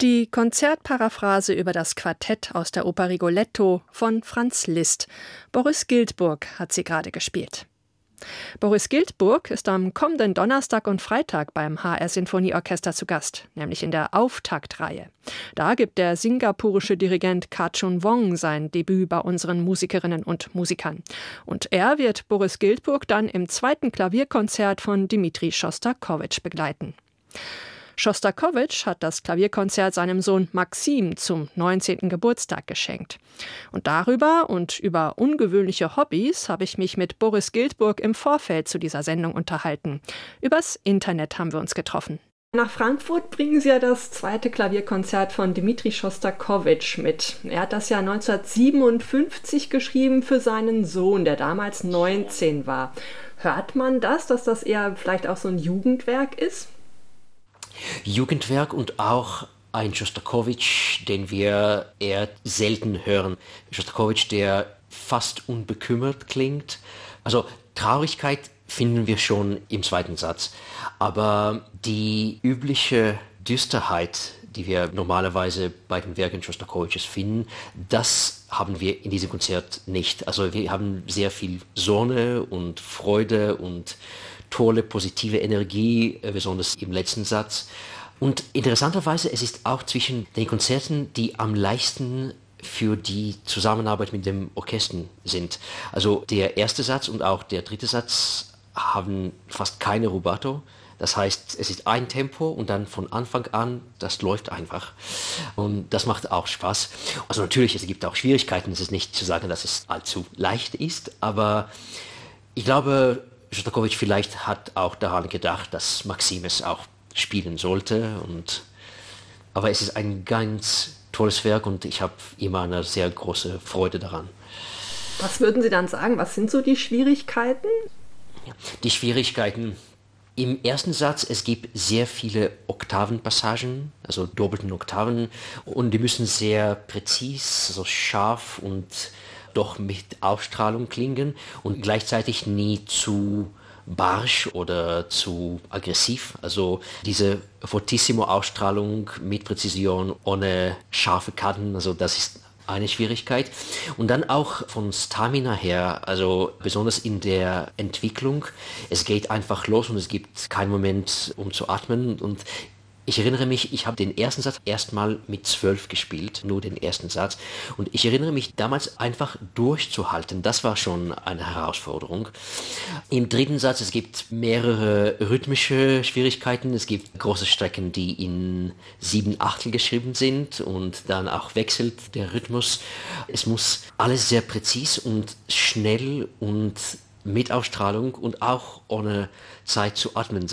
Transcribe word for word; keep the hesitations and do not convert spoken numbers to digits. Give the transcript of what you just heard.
Die Konzertparaphrase über das Quartett aus der Oper Rigoletto von Franz Liszt. Boris Giltburg hat sie gerade gespielt. Boris Giltburg ist am kommenden Donnerstag und Freitag beim H R Sinfonieorchester zu Gast, nämlich in der Auftaktreihe. Da gibt der singapurische Dirigent Ka-chun Wong sein Debüt bei unseren Musikerinnen und Musikern. Und er wird Boris Giltburg dann im zweiten Klavierkonzert von Dmitri Schostakowitsch begleiten. Schostakowitsch hat das Klavierkonzert seinem Sohn Maxim zum neunzehnten Geburtstag geschenkt. Und darüber und über ungewöhnliche Hobbys habe ich mich mit Boris Giltburg im Vorfeld zu dieser Sendung unterhalten. Übers Internet haben wir uns getroffen. Nach Frankfurt bringen Sie ja das zweite Klavierkonzert von Dmitri Schostakowitsch mit. Er hat das ja neunzehnhundertsiebenundfünfzig geschrieben für seinen Sohn, der damals neunzehn war. Hört man das, dass das eher vielleicht auch so ein Jugendwerk ist? Jugendwerk und auch ein Schostakowitsch, den wir eher selten hören. Schostakowitsch, der fast unbekümmert klingt. Also Traurigkeit finden wir schon im zweiten Satz. Aber die übliche Düsterheit, die wir normalerweise bei den Werken Schostakowitsches finden, das haben wir in diesem Konzert nicht. Also wir haben sehr viel Sonne und Freude und tolle, positive Energie, besonders im letzten Satz. Und interessanterweise, es ist auch zwischen den Konzerten, die am leichtesten für die Zusammenarbeit mit dem Orchester sind. Also der erste Satz und auch der dritte Satz haben fast keine Rubato. Das heißt, es ist ein Tempo und dann von Anfang an, das läuft einfach. Und das macht auch Spaß. Also natürlich, es gibt auch Schwierigkeiten. Es ist nicht zu sagen, dass es allzu leicht ist, aber ich glaube, Schostakowitsch vielleicht hat auch daran gedacht, dass Maxim es auch spielen sollte. Und, aber es ist ein ganz tolles Werk und ich habe immer eine sehr große Freude daran. Was würden Sie dann sagen? Was sind so die Schwierigkeiten? Die Schwierigkeiten im ersten Satz, es gibt sehr viele Oktavenpassagen, also doppelten Oktaven, und die müssen sehr präzis, so scharf und doch mit Ausstrahlung klingen und gleichzeitig nie zu barsch oder zu aggressiv. Also diese Fortissimo-Ausstrahlung mit Präzision, ohne scharfe Kanten, also das ist eine Schwierigkeit. Und dann auch von Stamina her, also besonders in der Entwicklung, es geht einfach los und es gibt keinen Moment, um zu atmen. Und ich erinnere mich, ich habe den ersten Satz erstmal mit zwölf gespielt, nur den ersten Satz. Und ich erinnere mich damals einfach durchzuhalten. Das war schon eine Herausforderung. Im dritten Satz, es gibt mehrere rhythmische Schwierigkeiten. Es gibt große Strecken, die in sieben Achtel geschrieben sind und dann auch wechselt der Rhythmus. Es muss alles sehr präzis und schnell und mit Ausstrahlung und auch ohne Zeit zu atmen sein.